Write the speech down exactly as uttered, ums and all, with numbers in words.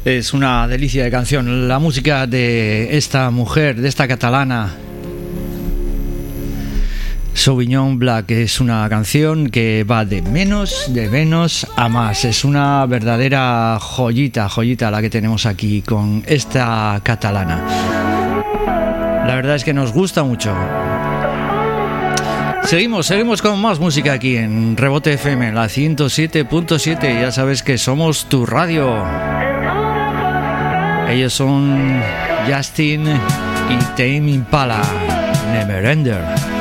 Es una delicia de canción. La música de esta mujer, de esta catalana, Sauvignon Black, es una canción que va de menos, de menos a más. Es una verdadera joyita, joyita la que tenemos aquí con esta catalana. La verdad es que nos gusta mucho. Seguimos, seguimos con más música aquí en Rebote F M, la ciento siete punto siete. Ya sabes que somos tu radio. Ellos son Justin y Tame Impala, Neverender.